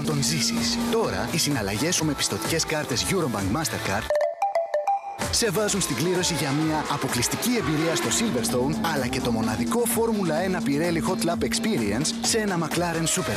τον ζήσεις. Τώρα, οι συναλλαγές σου με πιστωτικές κάρτες Eurobank Mastercard σε βάζουν στην κλήρωση για μια αποκλειστική εμπειρία στο Silverstone, αλλά και το μοναδικό Φόρμουλα 1 Pirelli Hot Lap Experience σε ένα McLaren Supercar.